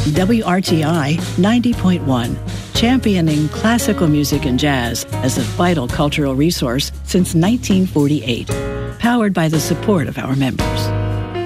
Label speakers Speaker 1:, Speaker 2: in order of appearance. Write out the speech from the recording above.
Speaker 1: WRTI 90.1, championing classical music and jazz as a vital cultural resource since 1948. Powered by the support of our members.